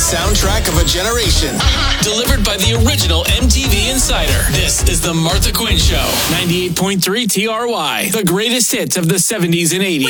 soundtrack of a generation. Delivered by the original MTV Insider. This is The Martha Quinn Show. 98.3 TRY. The greatest hits of the 70s and 80s.